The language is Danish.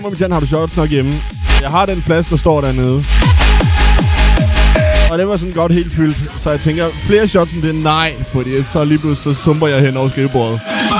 Har du shots nok hjemme? Jeg har den flaske, der står dernede. Og det var sådan godt helt fyldt. Så jeg tænker, flere shots end det? Nej, fordi så lige pludselig så sumper jeg hen over skrivebordet.